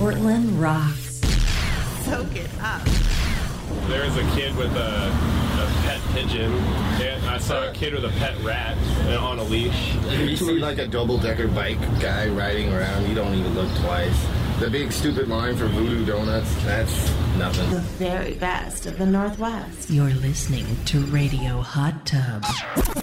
Portland rocks. Soak it up. There's a kid with a pet pigeon. And I saw a kid with a pet rat on a leash. You see like a double-decker bike guy riding around, you don't even look twice. The big stupid line for Voodoo Donuts, that's nothing. The very best of the Northwest. You're listening to Radio Hot Tub.